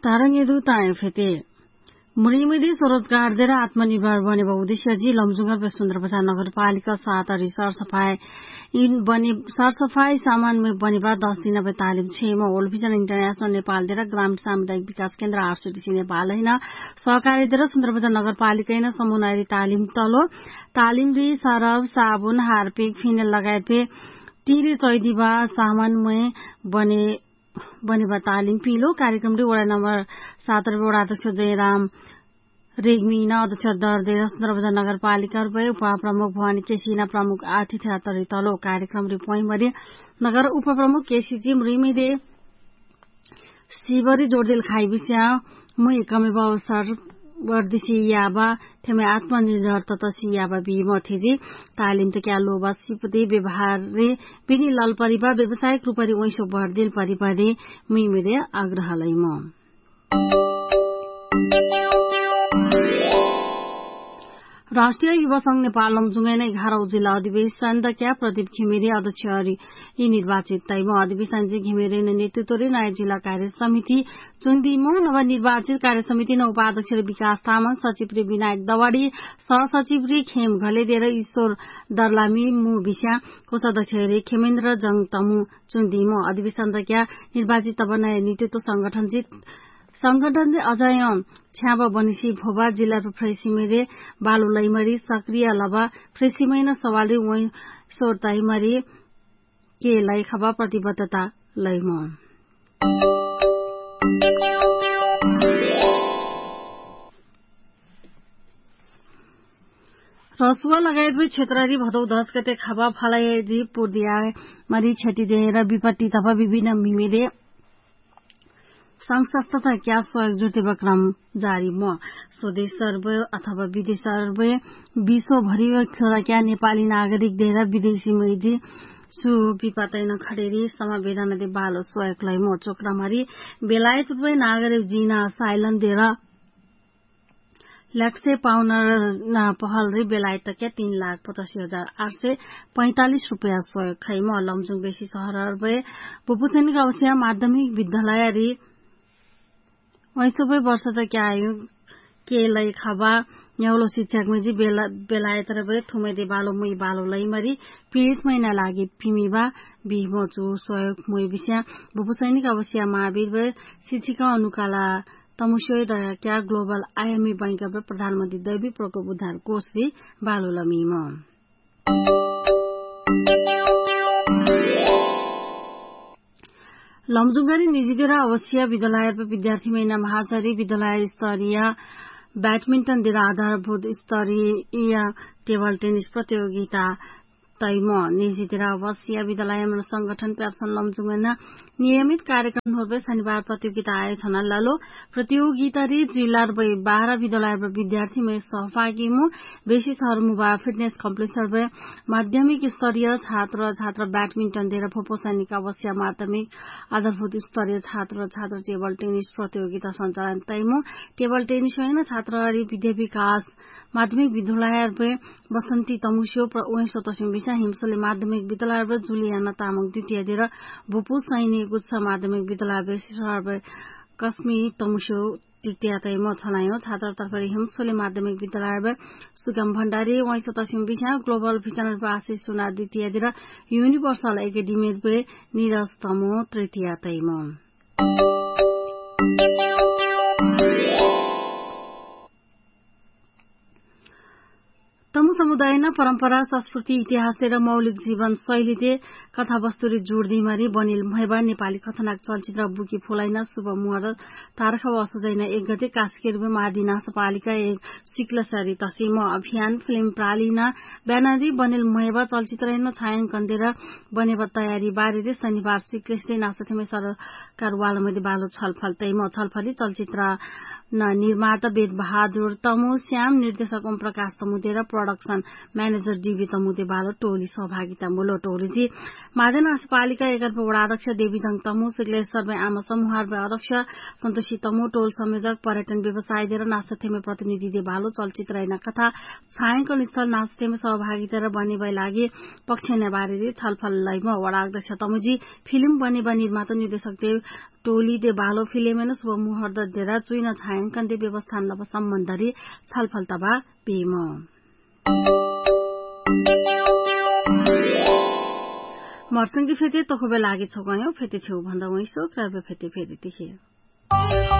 तारंगेदु ताए फेते मुरीमुरी स्वरोजगार देर आत्मनिर्भर बने उद्देश्य जी लमजुंगर सुंदर बजार नगरपालिका 7 सरसफाई सामान में बनेबा 10 दिन तालिम 6 में वर्ल्ड विजन इंटरनेशनल नेपाल देर ग्रामीण सामुदायिक विकास केन्द्र आरसीडीसी नेपाल हैन सहकारी देर सुंदर बजार नगरपालिका हैन समुनारी तालिम तलो तालिम री सरफ साबुन हार्पिक फिनेल लगायत पे तीरे चैदिबा सामान में बनेबा तालिम पिलो कार्यक्रम री वडा नम्बर 7 वडा अध्यक्ष जयराम रेग्मीना अध्यक्ष दरदेर सुंदर बजार नगरपालिका उप प्रमुख भवानी केसीना प्रमुख आतिथ्य तरी तलो कार्यक्रम री पोइमरी नगर उप प्रमुख केसीजी मृमिदे शिवरी जोड़देल खाई विषय मुई कमेब अवसर वर्दिसी याबा थेमे आत्मनिर्भर ततसी याबा बीम थिदी तालिम त क्या लोबा सिपदे व्यवहार रे बिनी लाल परिबा व्यवसायिक रूपरी वैसो बढदिल परिपदे मुइमेदे आग्रहलाई म राष्ट्रिय युवा संघ नेपाल लमजुङै 11औं जिल्ला अधिवेशन क्या प्रदीप घिमिरे अध्यक्ष निर्वाचित तैम अधिवेशन घिमिरे नेतृत्व रे नयाँ जिल्ला कार्य समिति चुन्दिमो नवनिर्वाचित कार्य समिति उपाध्यक्ष विकास तामाङ सचिव रे विनायक दवाडी सहसचिव रे खेम घलेदेर ईश्वर दर्लामी मु विषा कोषाध्यक्ष रे खेमेन्द्र जङतमु चुन्दिमो अधिवेशन क्या निर्वाचित तब नयाँ नेतृत्व संगठन अजय छ्याब बनिसी भोबा जिल्ला फ्रेसिमेरे बालु लैमरी सक्रिय लबा फ्रेसिमैन सवाली वै सोर तैमरी के लै खबा प्रतिबद्धता लैम रसुवा लगायत क्षेत्ररी भदौ 10 गते खबा फलाइजी पुर्दिया मरी क्षति दिएर विपत्ति तब विभिन्न मिमेले संघ संस्था क्या सहयोग जुटेको क्रम जारी म स्वदेश सर्व अथवा विदेश सर्व विश्वभरि क्या नेपाली नागरिक दिएर विदेशी मैदी सु विपतैन खडेरी समवेदना दे बालो सहयोगलाई म चोक्रामरी बेलायत रुपे नागरिक जिना साइलन दिएर लक्ष्य पाउन पहल रे बेलायत क्या 3,85,845 रुपियाँ सहयोग खैम लमजुङ बेसी शहर बुपुसैनिक अवश्य माध्यमिक विद्यालय रे वैसबै वर्ष त क्या आयो के लै खबा न्याउलो शिक्षक में जी बेलायत रे थुमेदे बालो मुई बालो लै मरी पीड़ित महिना लागि पिमीबा बिमो चु सहयोग मुई विषय बुपुसैनिक अवश्य महावीर शिक्षिका अनुकाला तमुशोय दया क्या ग्लोबल आईएमई बैंक प्रधानमन्त्री दैवी प्रकोप उद्धार कोष रे बालो लमीम लमजुङगरी निजीदेर अवश्य विद्यालय विद्यार्थी महिना महाचारी विद्यालय स्तरीय बैडमिंटन देर आधारभूत स्तरीय टेबल टेनिस प्रतियोगिता तैम निजीदेर अवश्य विद्यालय संगठन प्याप्सन लमजुङना नियमित कार्यक्रम होबे शनिबार प्रतियोगिता आयोजना लालो प्रतियोगिता रे जिल्ला 12 विद्यालय विद्यार्थी में सहभागी मु बेसी शहर मुबा फिटनेस कम्प्लेक्स सर्वे माध्यमिक स्तरीय छात्र बैडमिंटन देर फोपोसैनिक अवश्य माध्यमिक आधारभूत स्तरीय छात्र टेबल टेनिस प्रतियोगिता सञ्चालन तैमु टेबल टेनिस होइन छात्र विद्या विकास माध्यमिक विद्यालय बसन्ती तमुस्यो उच्च हिमसोले माध्यमिक विद्यालय जुलियाना तामाङ द्वितीय दिएर भूपू सैनिक उच्च माध्यमिक विद्यालय कस्मी तमुस्यो तृतीय तैम छलायो छात्रतर्फ हिमसोले माध्यमिक विद्यालय सुगम भण्डारी उच्च ग्लोबल भिजन आशिष सुना द्वितीय दिएर यूनिभर्सल एकेडेमी निरज तमो तृतीय तैम तमु समुदाय परम्परा संस्कृति इतिहास र मौलिक जीवन शैली कथावस्तु जोड्दै मरी बनिल भएबा नेपाली कथानक चलचित्र बुकी फुलाइन शुभ मुहूर्त तारखा असोजैन 1 गते कास्केर महादिनाश पालिका 1 शुक्लसरी तसिम अभियान फिल्म प्रालिना ब्यानरी बनिल भएबा चलचित्र छायांकन दिएर बनेबा तयारी बारे शनिबार शुक्लेशले नासथेमे सरकारवालामध्ये बालो छलफल तैम छलफली चलचित्र निर्माता वेद बहादुर तमु श्याम निर्देशक Om Prakash तमुदेर production manager dB तमुते बालो टोली सहभागिता मूलो टोलीजी माधे नगरपालिका 11 वडा अध्यक्ष देवीजङ तमु सिग्लेश्वर आमा समूहार अध्यक्ष सन्तोषी तमु टोल संयोजक पर्यटन व्यवसाय दिएर नास्तेमे प्रतिनिधि दे बालो चलचित्र ऐना कथा छायांकन स्थल नास्तेमे सहभागिता र बनी भई लागि पक्ष नेबारी छलफल लैमा वडा अध्यक्ष तमुजी फिल्म बने निर्माता निर्देशक देव टोली दे बालो फिल्मेन शुभ मुहूर्त देर चुइन छायांकन दे व्यवस्था नव सम्बन्धरी छलफल तबा पेम मर्संगी फेते तखोबे लागि छोगयो फेते छेउ भन्दा वैसो क्राबे फेते फेरि तिखे